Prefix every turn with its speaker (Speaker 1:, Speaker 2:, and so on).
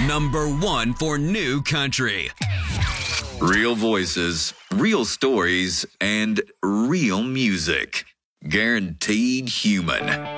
Speaker 1: Number 1 for New Country. Real voices, real stories, and real music. Guaranteed human.